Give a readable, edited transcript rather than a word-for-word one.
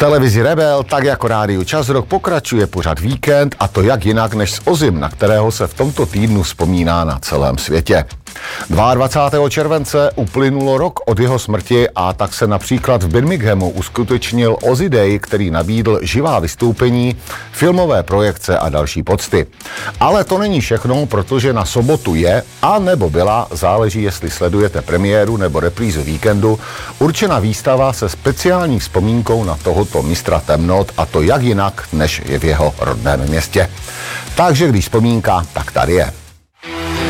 televizi Rebel, tak jako rádiu Čas Rock, pokračuje pořad Víkend, a to jak jinak než s Ozim, na kterého se v tomto týdnu vzpomíná na celém světě. 22. července uplynulo rok od jeho smrti a tak se například v Birminghamu uskutečnil Ozzy Day, který nabídl živá vystoupení, filmové projekce a další pocty. Ale to není všechno, protože na sobotu je, a nebo byla, záleží, jestli sledujete premiéru nebo reprízu Víkendu, určena výstava se speciální vzpomínkou na tohoto mistra temnot, a to jak jinak, než je v jeho rodném městě. Takže když vzpomínka, tak tady je.